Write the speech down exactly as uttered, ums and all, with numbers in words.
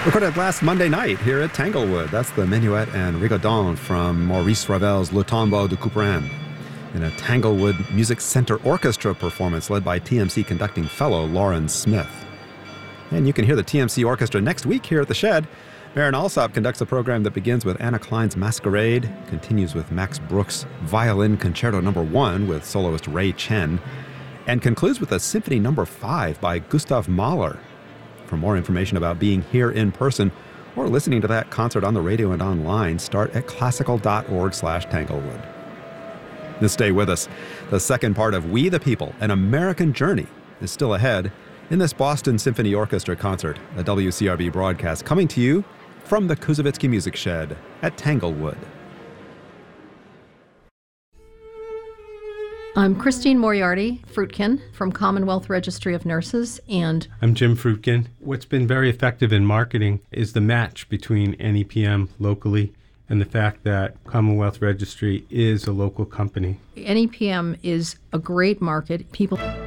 Recorded last Monday night here at Tanglewood. That's the Minuet and Rigodon from Maurice Ravel's Le Tombeau de Couperin, in a Tanglewood Music Center Orchestra performance led by T M C conducting fellow Lauren Smith. And you can hear the T M C Orchestra next week here at the Shed. Maren Alsop conducts a program that begins with Anna Klein's Masquerade, continues with Max Brooks' Violin Concerto Number One with soloist Ray Chen, and concludes with a Symphony Number Five by Gustav Mahler. For more information about being here in person or listening to that concert on the radio and online, start at classical.org slash Tanglewood. Now stay with us. The second part of We the People, An American Journey, is still ahead in this Boston Symphony Orchestra concert, a W C R B broadcast coming to you from the Kuzovitsky Music Shed at Tanglewood. I'm Christine Moriarty Fruitkin from Commonwealth Registry of Nurses, and I'm Jim Fruitkin. What's been very effective in marketing is the match between N E P M locally and the fact that Commonwealth Registry is a local company. N E P M is a great market. People